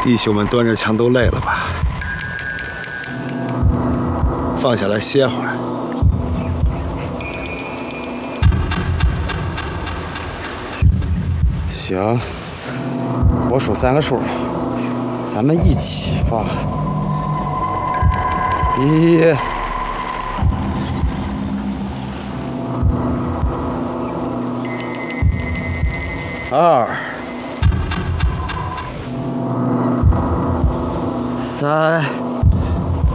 弟兄们端着枪都累了吧？放下来歇会儿。 行，我数3个数，咱们一起放。1、2、3。